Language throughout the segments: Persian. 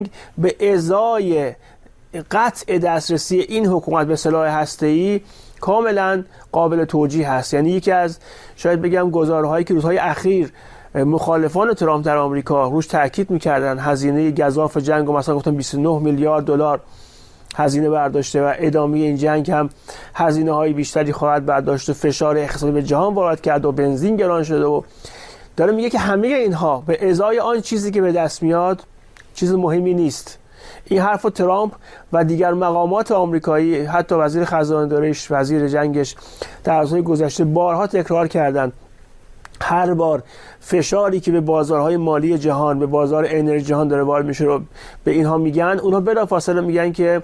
به ازای قطع دسترسی این حکومت به سلاح هسته‌ای کاملا قابل توجیه هست. یعنی یکی از شاید بگم گزارهایی که روزهای اخیر مخالفان ترامپ در آمریکا روش تاکید می‌کردن، هزینه گزاف جنگ و مثلا گفتن 29 میلیارد دلار هزینه برداشته و ادامه این جنگ هم هزینه‌های بیشتری خواهد برداشت و فشار اقتصادی به جهان وارد کرد و بنزین گران شده و داره میگه که همه اینها به ازای آن چیزی که به دست میاد چیز مهمی نیست. این حرف ترامپ و دیگر مقامات آمریکایی، حتی وزیر خزانه‌داریش، وزیر جنگش در روزهای گذشته بارها تکرار کردند. هر بار فشاری که به بازارهای مالی جهان، به بازار انرژی جهان داره وارد میشه رو به اینها میگن، اونها بلافاصله میگن که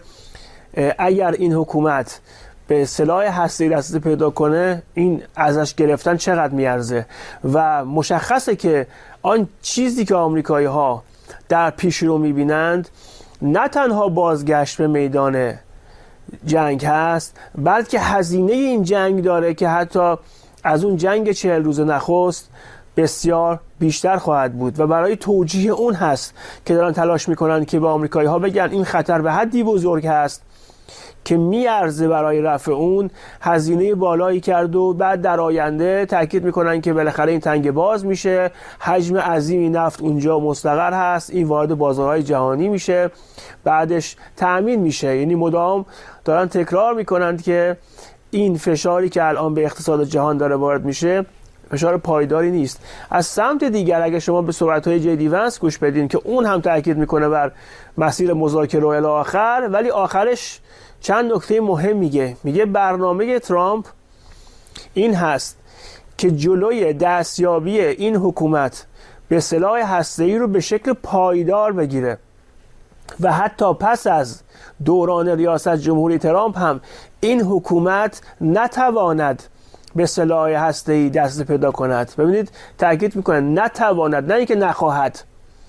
اگر این حکومت به سلاح هسته‌ای دسترسی پیدا کنه این ازش گرفتن چقدر میارزه. و مشخصه که آن چیزی که آمریکایی ها در پیش رو میبینند نه تنها بازگشت به میدان جنگ هست، بلکه هزینه این جنگ داره که حتی از اون جنگ 40 روز نخست بسیار بیشتر خواهد بود و برای توجیه اون هست که دارن تلاش میکنن که به آمریکایی ها بگن این خطر به حدی بزرگ هست که میارزه برای رفع اون هزینه بالایی کرد و بعد در آینده تاکید میکنن که بالاخره این تنگه باز میشه، حجم عظیمی نفت اونجا مستقر هست، این وارد بازارهای جهانی میشه، بعدش تأمین میشه. یعنی مدام دارن تکرار میکنند که این فشاری که الان به اقتصاد جهان داره وارد میشه فشار پایداری نیست. از سمت دیگر اگه شما به صحبت‌های جی ونس گوش بدین که اون هم تاکید میکنه بر مسیر مذاکره و الی آخر، ولی آخرش چند نکته مهم میگه برنامه ترامپ این هست که جلوی دستیابی این حکومت به سلاح هسته‌ای رو به شکل پایدار بگیره و حتی پس از دوران ریاست جمهوری ترامپ هم این حکومت نتواند به سلاح هسته‌ای دست پیدا کند. ببینید تاکید میکنه نتواند، نه اینکه نخواهد.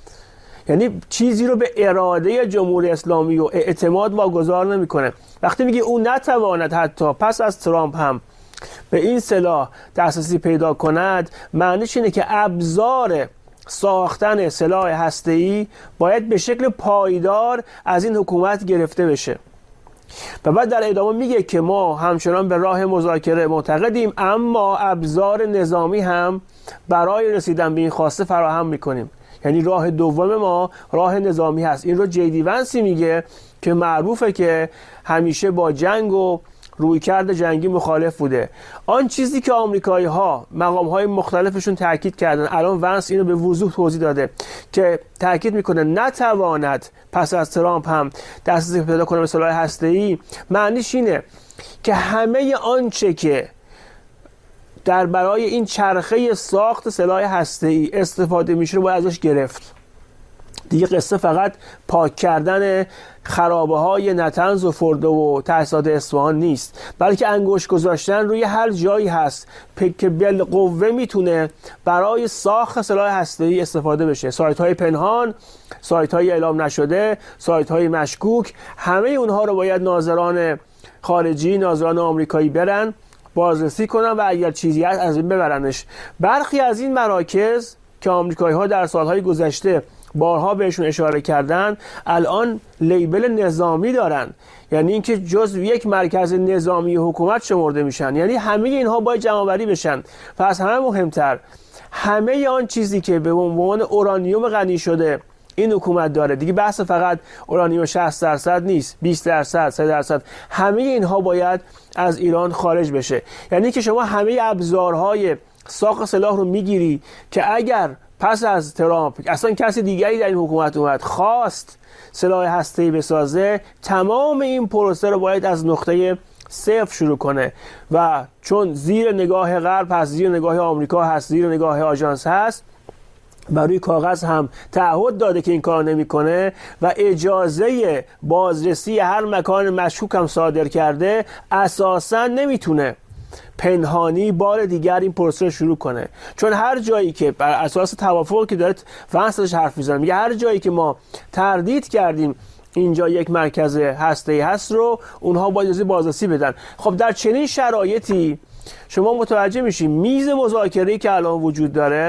یعنی چیزی رو به اراده جمهوری اسلامی و اعتماد واگذار نمیکنه. وقتی میگه اون نتواند حتی پس از ترامپ هم به این سلاح دسترسی پیدا کند، معنیش اینه که ابزار ساختن سلاح هسته‌ای باید به شکل پایدار از این حکومت گرفته بشه. و بعد در ادامه میگه که ما همچنان به راه مذاکره معتقدیم، اما ابزار نظامی هم برای رسیدن به این خواسته فراهم میکنیم. یعنی راه دوم ما راه نظامی هست. این رو جی ونسی میگه که معروفه که همیشه با جنگ و رویکرد جنگی مخالف بوده. آن چیزی که آمریکایی ها مقام های مختلفشون تاکید کردن، الان ونس اینو به وضوح توضیح داده که تاکید میکنه نتواند پس از ترامپ هم دسترسی پیدا کنه به سلاح هسته‌ای، معنیش اینه که همه آنچه که در برای این چرخه ساخت سلاح هسته‌ای استفاده میشه رو باید ازش گرفت. دیگه قصه فقط پاک کردن خرابه های نطنز و فردو و تاسیسات اصفهان نیست، بلکه انگشت گذاشتن روی هر جایی هست که بالقوه میتونه برای ساخت سلاح هسته‌ای استفاده بشه. سایت های پنهان، سایت های اعلام نشده، سایت های مشکوک، همه اونها رو باید ناظران خارجی، ناظران آمریکایی برن بازرسی کنن و اگر چیزی هست از این ببرنش. برخی از این مراکز که آمریکایی ها در سالهای گذشته بارها بهشون اشاره کردن الان لیبل نظامی دارن، یعنی اینکه جزو یک مرکز نظامی حکومت شمرده میشن. یعنی همه اینها باید جمع‌آوری بشن. پس همه مهمتر، همه آن چیزی که به عنوان اورانیوم غنی شده این حکومت داره، دیگه بحث فقط اورانیوم 60% نیست، 20%، 3%، همه اینها باید از ایران خارج بشه. یعنی که شما همه ابزارهای ساخت سلاح رو میگیری که اگر پس از ترامپ اصلا کسی دیگری در این حکومت اومد خواست سلاح هسته‌ای بسازه، تمام این پروسه رو باید از نقطه صفر شروع کنه و چون زیر نگاه غرب هست، زیر نگاه آمریکا هست، زیر نگاه آژانس هست، برای کاغذ هم تعهد داده که این کار نمیکنه و اجازه بازرسی هر مکان مشکوک هم صادر کرده، اساسا نمیتونه پنهانی بار دیگر این پروسه شروع کنه. چون هر جایی که بر اساس توافقی که داره ونسش حرف میزنه، میگه هر جایی که ما تردید کردیم اینجا یک مرکز هسته‌ای هست رو اونها باید اجازه بازرسی بدن. خب در چنین شرایطی شما متوجه میشین میز مذاکره‌ای که الان وجود داره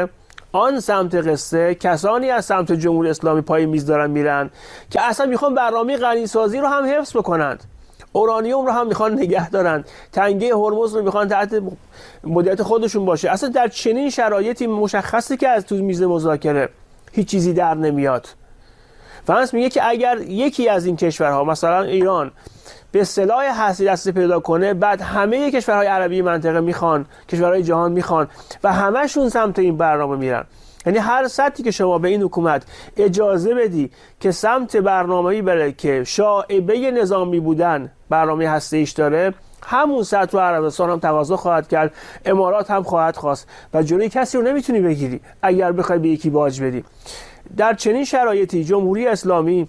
آن سمت قصه کسانی از سمت جمهوری اسلامی پای میز دارن میرن که اصلا میخوان برنامه غنیسازی رو هم حفظ بکنند، اورانیوم رو هم میخوان نگه دارن، تنگه هرمز رو میخوان تحت مدیریت خودشون باشه. اصلا در چنین شرایطی مشخصه که از تو میز مذاکره هیچ چیزی در نمیاد. فرانس میگه که اگر یکی از این کشورها مثلا ایران به سلاح هستی دست پیدا کنه، بعد همه کشورهای عربی منطقه میخوان، کشورهای جهان میخوان و همشون سمت این برنامه میرن. یعنی هر سطحی که شما به این حکومت اجازه بدی که سمت برنامه‌ای بره که شائبه نظامی بودن برنامه هسته‌ایش داره، همون سطح رو عربستان هم تقاضا خواهد کرد، امارات هم خواهد خواست و جلوی کسی رو نمیتونی بگیری اگر بخوای به یکی باج بدی. در چنین شرایطی جمهوری اسلامی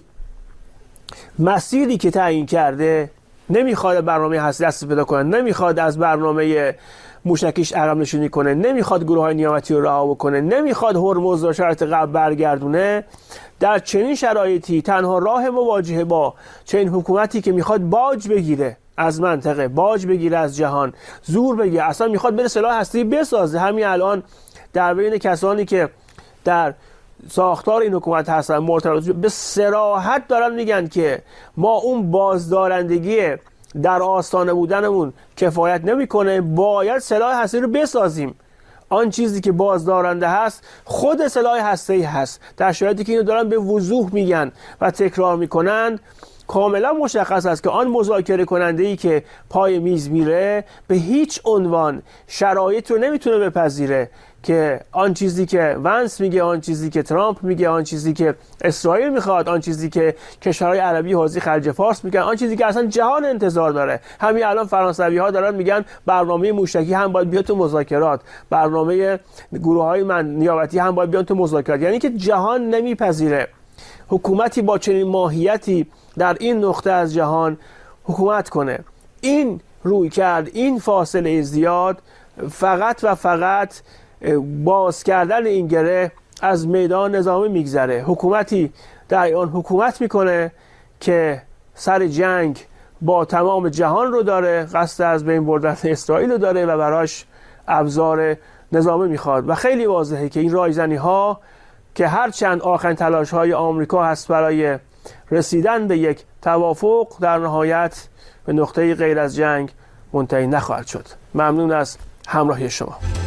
مسیری که تعیین کرده، نمیخواد برنامه هستی دست پیدا کنه، نمیخواد از برنامه موشکیش عقب نشینی کنه، نمیخواد گروه‌های نیابتی رو رها بکنه، نمیخواد هرمز رو شرط قبل برگردونه. در چنین شرایطی تنها راه مواجهه با چنین حکومتی که میخواد باج بگیره از منطقه، باج بگیره از جهان، زور بگیره، اصلا میخواد بره سلاح هستی بسازه. همین الان در بین کسانی که در ساختار این حکومت هستن مرتبط به صراحت دارن میگن که ما اون بازدارندگی در آستانه بودنمون کفایت نمیکنه، باید سلاح هستی رو بسازیم. آن چیزی که بازدارنده هست خود سلاح هسته‌ای هست. در شرایطی که اینو دارن به وضوح میگن و تکرار میکنن، کاملا مشخص است که آن مذاکره کننده‌ای که پای میز میره به هیچ عنوان شرایط رو نمیتونه بپذیره که آن چیزی که ونس میگه، آن چیزی که ترامپ میگه، آن چیزی که اسرائیل میخواد، آن چیزی که کشورهای عربی حوزه خلیج فارس میگن، آن چیزی که اصلا جهان انتظار داره. همین الان فرانسوی‌ها دارن میگن برنامه موشکی هم باید بیاد تو مذاکرات، برنامه گروه‌های نیابتی هم باید بیاد تو مذاکرات. یعنی که جهان نمیپذیره حکومتی با چنین ماهیتی در این نقطه از جهان حکومت کنه. این روی کرد، این فاصله زیاد فقط و فقط باز کردن این گره از میدان نظامی میگذره. حکومتی در آن حکومت میکنه که سر جنگ با تمام جهان رو داره، قصد از بین بردن اسرائیل رو داره و براش ابزار نظامی میخواد. و خیلی واضحه که این رایزنی ها که هرچند آخرین تلاش های آمریکا هست برای رسیدن به یک توافق، در نهایت به نقطه غیر از جنگ منتهی نخواهد شد. ممنون از همراهی شما.